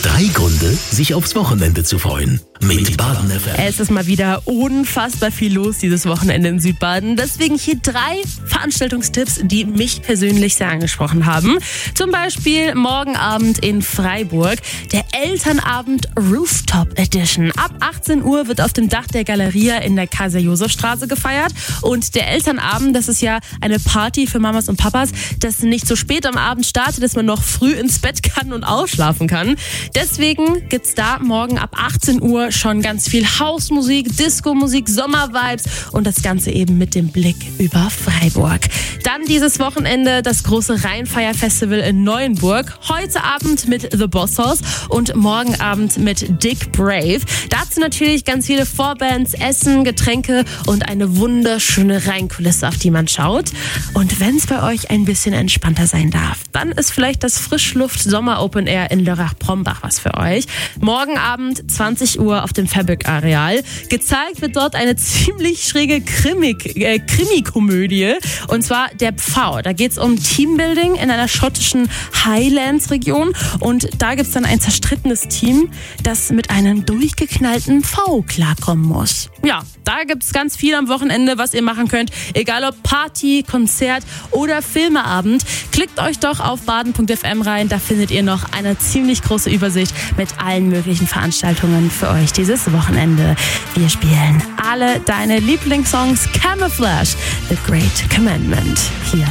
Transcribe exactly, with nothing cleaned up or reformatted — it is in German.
Drei Gründe, sich aufs Wochenende zu freuen. Mit Baden F M. Es ist mal wieder unfassbar viel los dieses Wochenende in Südbaden. Deswegen hier drei Veranstaltungstipps, die mich persönlich sehr angesprochen haben. Zum Beispiel morgen Abend in Freiburg der Elternabend Rooftop Edition. Ab achtzehn Uhr wird auf dem Dach der Galeria in der Kaiser-Josef-Straße gefeiert. Und der Elternabend, das ist ja eine Party für Mamas und Papas, das nicht so spät am Abend startet, dass man noch früh ins Bett kann und ausschlafen kann. Deswegen gibt's da morgen ab achtzehn Uhr schon ganz viel Hausmusik, Disco-Musik, Sommervibes und das Ganze eben mit dem Blick über Freiburg. Dann dieses Wochenende das große Rheinfeierfestival in Neuenburg. Heute Abend mit The Boss House und morgen Abend mit Dick Brave. Dazu natürlich ganz viele Vorbands, Essen, Getränke und eine wunderschöne Rheinkulisse, auf die man schaut. Und wenn es bei euch ein bisschen entspannter sein darf, dann ist vielleicht das Frischluft-Sommer-Open Air in Lörrach-Prombach was für euch. Morgen Abend zwanzig Uhr auf dem Fabric-Areal. Gezeigt wird dort eine ziemlich schräge Krimik, äh, Krimi-Komödie. Und zwar Der Pfau. Da geht es um Teambuilding in einer schottischen Highlands-Region. Und da gibt es dann ein zerstrittenes Team, das mit einem durchgeknallten Pfau klarkommen muss. Ja, da gibt es ganz viel am Wochenende, was ihr machen könnt. Egal ob Party, Konzert oder Filmeabend. Klickt euch doch auf baden punkt f m rein. Da findet ihr noch eine ziemlich große Übersicht mit allen möglichen Veranstaltungen für euch dieses Wochenende. Wir spielen alle deine Lieblingssongs. Camouflage, The Great Commandment. Hier